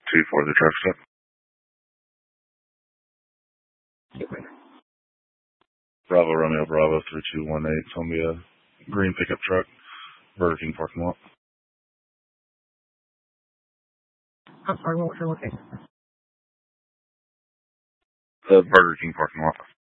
2-4, the truck stop. Bravo Romeo Bravo 3218. It's going to be a green pickup truck, Burger King parking lot. I'm sorry, what was your location? The Burger King parking lot.